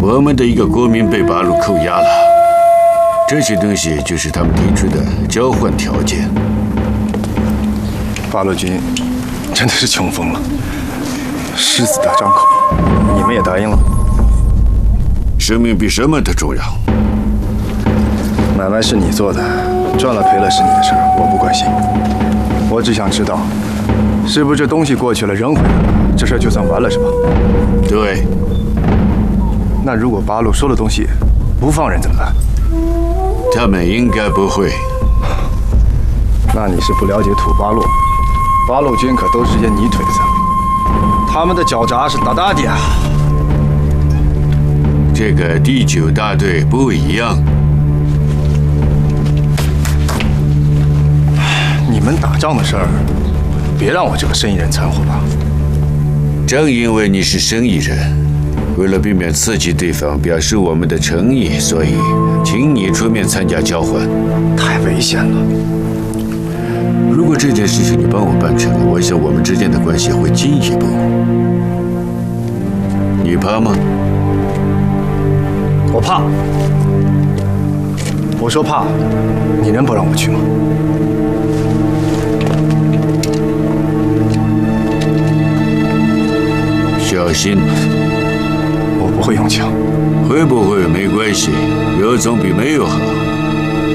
我们的一个国民被八路扣押了，这些东西就是他们提出的交换条件。 八路军真的是穷疯了，狮子大张口，你们也答应了？ 生命比什么都重要。 买卖是你做的，赚了赔了是你的事儿，我不关心。我只想知道，是不是这东西过去了扔回来了，这事儿就算完了是吧？ 对。 那如果八路收了东西不放人怎么办？ 他们应该不会。 那你是不了解土八路，八路军可都是些泥腿子，他们的脚闸是大大的啊。 这个第9大队不一样。 你们打仗的事儿，别让我这个生意人掺和吧。 正因为你是生意人，为了避免刺激对方，表示我们的诚意，所以请你出面参加交换。 太危险了。 如果这件事情你帮我办成了，我想我们之间的关系会进一步。你怕吗？ 我怕。我说怕，你能不让我去吗？ 小心， 我不会用枪。 会不会没关系，有总比没有好。